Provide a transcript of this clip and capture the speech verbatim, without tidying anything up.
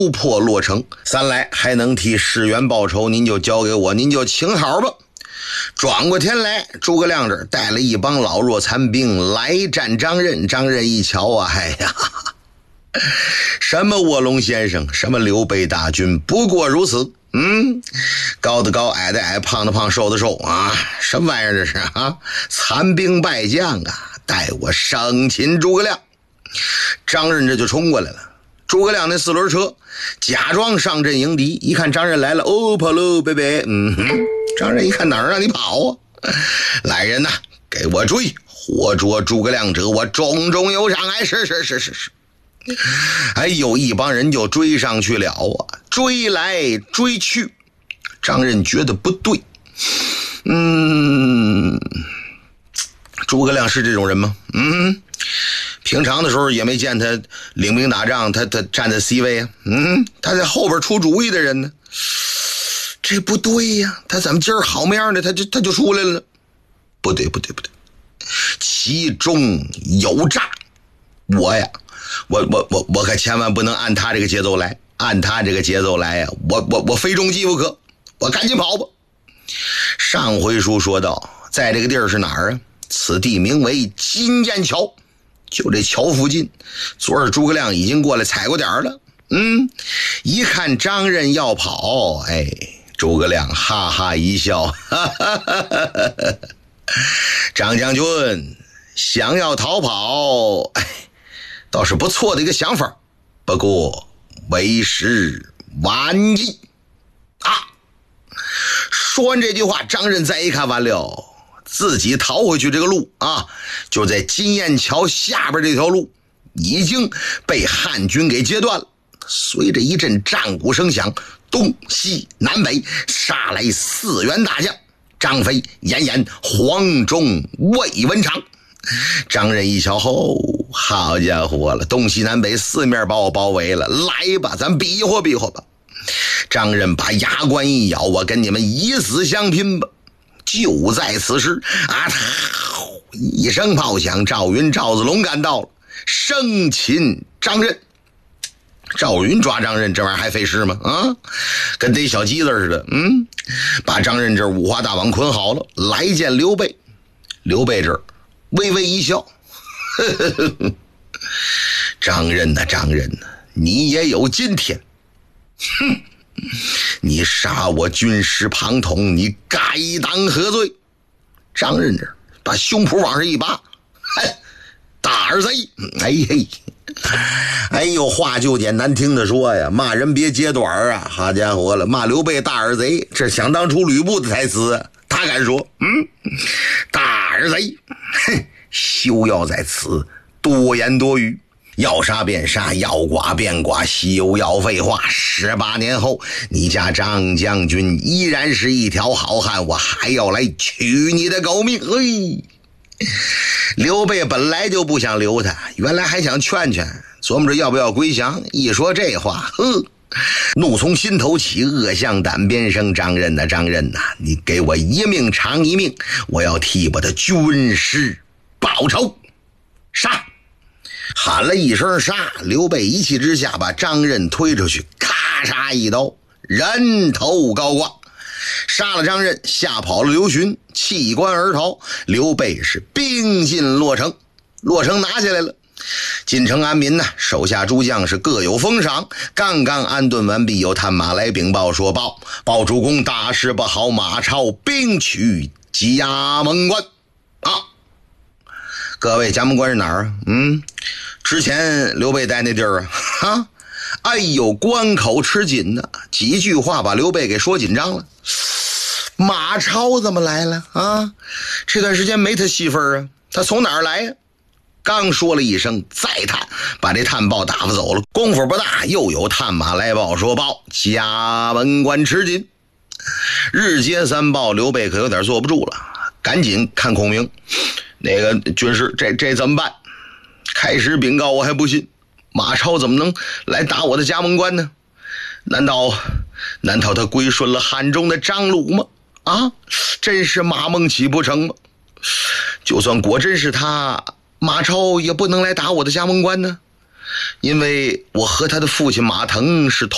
突破洛城，三来还能替世元报仇，您就交给我，您就请好吧。转过天来，诸葛亮这儿带了一帮老弱残兵来战张任。张任一瞧啊，哎呀，什么卧龙先生，什么刘备大军，不过如此。嗯，高的高，矮的矮，胖的胖，瘦的瘦啊，什么玩意儿这是啊？残兵败将啊，带我生擒诸葛亮。张任这就冲过来了，诸葛亮那四轮车假装上阵迎敌，一看张任来了，哦，跑喽，贝贝。嗯哼，张任一看哪儿让你跑啊？来人呐，给我追！活捉诸葛亮者，我重重有赏。哎，是是是是是。哎呦，一帮人就追上去了啊，追来追去，张任觉得不对。嗯，诸葛亮是这种人吗？嗯，平常的时候也没见他领兵打仗，他他站在 C 位啊。嗯，他在后边出主意的人呢，这不对呀，他怎么今儿好么样的他就他就出来了？不对不对不对，其中有诈。我呀，我我我我可千万不能按他这个节奏来，按他这个节奏来呀，我我我非中计不可，我赶紧跑吧。上回书说到，在这个地儿是哪儿啊？此地名为金雁桥，就这桥附近。昨儿诸葛亮已经过来踩过点儿了。嗯，一看张任要跑，哎，诸葛亮哈哈一笑，哈哈哈哈哈。张将军想要逃跑，哎，倒是不错的一个想法，不过为时晚矣啊！说完这句话，张任再一看，完了，自己逃回去这个路啊，就在金雁桥下边这条路已经被汉军给截断了。随着一阵战鼓声响，东西南北杀来四员大将，张飞、严颜、黄忠、魏文长。张任一瞧，吼，好家伙了，东西南北四面把我包围了，来吧，咱比划比划吧。张任把牙关一咬，我跟你们以死相拼吧。就在此时啊，一声炮响，赵云、赵子龙赶到了，生擒张任。赵云抓张任这玩意儿还费事吗？啊，跟逮小鸡子似的。嗯，把张任这五花大绑捆好了，来见刘备。刘备这儿微微一笑，呵呵呵，张任呐，张任呐，你也有今天。哼，你杀我军师庞统，你该当何罪？张任这儿把胸脯往上一拔，哎，大耳贼！哎嘿，哎呦，话就点难听的说呀，骂人别揭短啊！好家伙了，骂刘备大耳贼，这想当初吕布的台词啊，他敢说，嗯，大耳贼，哼，休要在此多言多语。要杀便杀，要剐便剐，休要废话。十八年后，你家张将军依然是一条好汉，我还要来取你的狗命。嘿，刘备本来就不想留他，原来还想劝劝，琢磨着要不要归降。一说这话，呵，怒从心头起，恶向胆边生。张任呐，张任呐，你给我一命偿一命，我要替我的军师报仇。杀！喊了一声杀，刘备一气之下把张任推出去，咔嚓一刀，人头高挂。杀了张任，吓跑了刘询，弃关而逃。刘备是兵进洛城，洛城拿下来了。进城安民呢，手下诸将是各有封赏。刚刚安顿完毕，有探马来禀报说，报报主公，大事不好，马超兵取葭萌关啊！各位，葭萌关是哪儿啊？嗯，之前刘备在那地儿啊，哈，哎呦，关口吃紧呢，几句话把刘备给说紧张了。马超怎么来了啊？这段时间没他媳妇儿啊，他从哪儿来呀？刚说了一声再探，把这探报打发走了。功夫不大，又有探马来报说，报葭萌关吃紧。日接三报，刘备可有点坐不住了，赶紧看孔明，那个军师，这这怎么办？开始禀告我还不信，马超怎么能来打我的葭萌关呢？难道难道他归顺了汉中的张鲁吗？啊，真是马孟起不成吗？就算果真是他，马超也不能来打我的葭萌关呢，因为我和他的父亲马腾是同